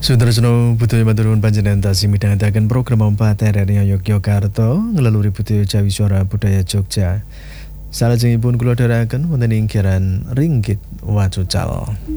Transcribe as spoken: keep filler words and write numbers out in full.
Sudarsono Putu Maturun Panjenengan tasih midhangetaken program empat R R I Yogyakarta ngeleluri Putu Jawi Suara Budaya Jogja. Salajengipun kula dherekaken wonten ing Kiaran Ringgit Wacucal.